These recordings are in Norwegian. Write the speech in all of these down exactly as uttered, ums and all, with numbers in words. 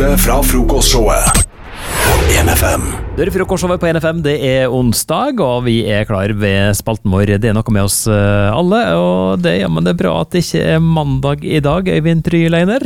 Direkte fra frokostshowet på en F M. Det er frokostshowet på en F M, det er onsdag, og vi er klar ved spalten vår. Det er noe med oss alle, og det, ja, men det er bra at det ikke er mandag i dag, Øyvind Tryleiner.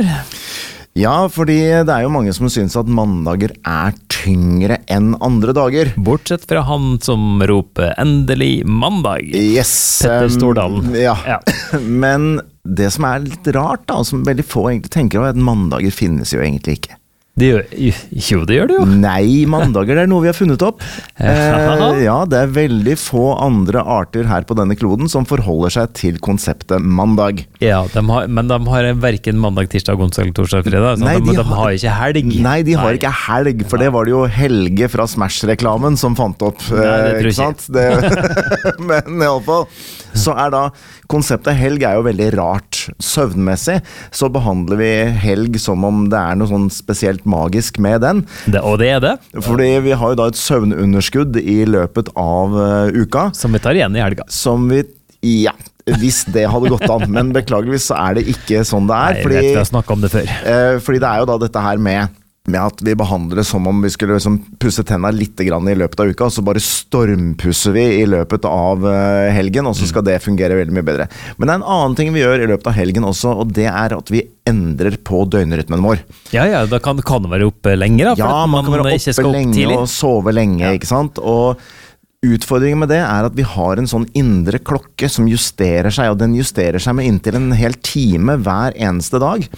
Ja, fordi det er jo mange som synes at mandager er tyngre enn andre dager. Bortsett fra han som roper endelig mandag. Yes. Petter Stordalen. Ja. Ja. Men det som er litt rart da, som veldig få egentlig tenker over, er at mandager finnes jo egentlig ikke. Det gjør, jo, det gjør det jo. Nei, mandager det er noe vi har funnet opp. Eh, ja, det er veldig få andre arter her på denne kloden som forholder seg til konseptet mandag. Ja, de har, men de har hverken mandag, tirsdag, onsdag, torsdag, fredag. Nei, de, de, de har, har ikke helg. Nei, de har Nei. ikke helg, for det var det jo Helge fra Smash-reklamen som fant opp. Nei, det tror ikke sant? Det, men i alle fall, så er da konseptet helg er jo veldig rart. Søvnmessig så behandler vi helg som om det er noe sånn spesielt magisk med den. Det, og det er det. Fordi vi har jo da et søvnunderskudd i løpet av uh, uka. Som vi tar igjen i helga. Som vi, ja, hvis det hadde gått an. Men beklageligvis så er det ikke sånn det er. Nei, jeg fordi, vet vi har snakket om det før. uh, fordi det er jo da dette her med med at vi behandler det som om vi skulle liksom pusse tennene litt grann i løpet av uka, og så bare stormpusser vi i løpet av helgen, og så skal det fungere veldig mye bedre. Men det er en annen ting vi gjør i løpet av helgen også, og det er at vi endrer på døgnrytmen vår. Ja, ja, da kan, kan det være oppe lenger, da, for ja, man, man kan være oppe lenge tidlig. Og sove lenge, ja. Ikke sant? Og utfordringen med det er at vi har en sånn indre klokke som justerer seg, og den justerer seg med inntil en hel time hver eneste dag.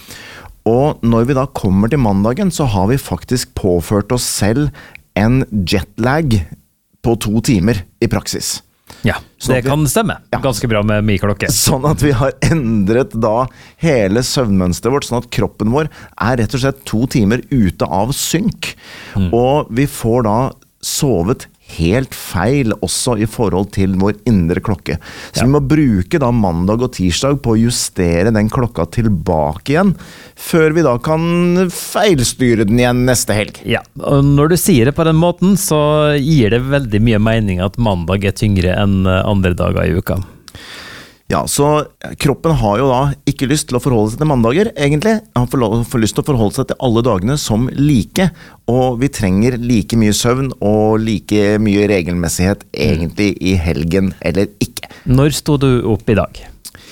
Og når vi da kommer til mandagen, så har vi faktisk påført oss selv en jetlag på to timer i praksis. Ja, så det vi, kan stemme. Ja. Ganske bra med mye klokke. Sånn at vi har endret da hele søvnmønsteret vårt, sånn at kroppen vår er rett og slett to timer ute av synk. Mm. Og vi får da sovet helt feil også i forhold til vår indre klokke. Så ja. Vi må bruke da mandag og tirsdag på å justere den klokka tilbake igjen, før vi da kan feilstyre den igjen neste helg. Ja, og når du sier det på den måten, så gir det veldig mye mening at mandag er tyngre enn andre dager i uka. Ja, så kroppen har jo da ikke lyst til å forholde seg til mandager, egentlig. Han får, får lyst til å forholde seg til alle dagene som like, og vi trenger like mye søvn og like mye regelmessighet egentlig i helgen eller ikke. Når sto du opp i dag?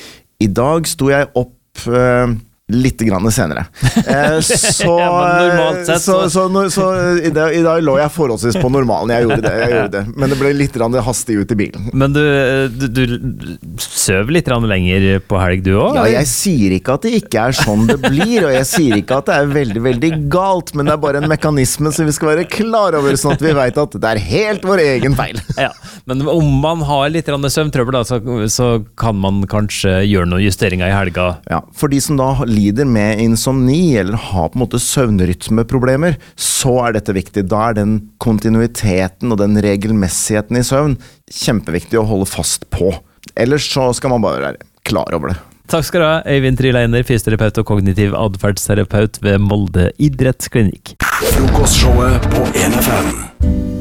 I dag sto jeg opp øh, litt grann senere. Eh, så, ja, men normalt sett, så, så, så, så i, dag, i dag lå jeg forholdsvis på normalen. Jeg gjorde det, jeg gjorde det. Men det ble litt grann hastig ut i bilen. Men du, du, du søv litt grann lenger på helg du også? Ja, jeg sier ikke at det ikke er sånn det blir, og jeg sier ikke at det er veldig, veldig galt, men det er bare en mekanisme som vi skal være klar over, sånn at vi vet at det er helt vår egen feil. Ja, men om man har litt søvntrøbbel, da, så, så kan man kanskje gjøre noen justeringer i helga. Ja, for de som da lider med insomni eller har på en måte søvnrytmeproblemer, så er dette viktig. Da er den kontinuiteten og den regelmessigheten i søvn kjempeviktig å holde fast på. Ellers så skal man bare være klar over det. Takk skal du ha, Øyvind Tryleiner, fysioterapeut og kognitiv adferdsterapeut ved Molde idrettsklinikk. Frokostshowet på en F M.